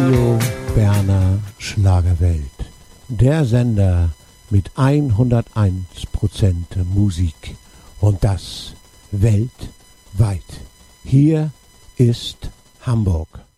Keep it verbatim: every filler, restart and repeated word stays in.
Radio Berner Schlagerwelt. Der Sender mit hunderteins Prozent Musik. Und das weltweit. Hier ist Hamburg.